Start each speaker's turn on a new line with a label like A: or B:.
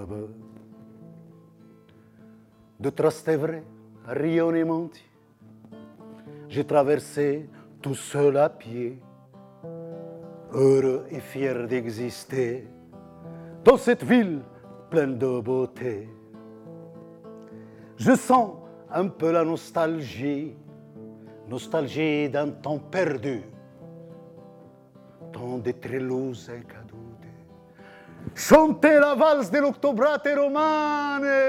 A: De Trastevere à Rione-Monti, j'ai traversé tout seul à pied, heureux et fier d'exister dans cette ville pleine de beauté. Je sens un peu la nostalgie, nostalgie d'un temps perdu, temps de trelluse cadute. Chanter la valse dell'Octobrate romane.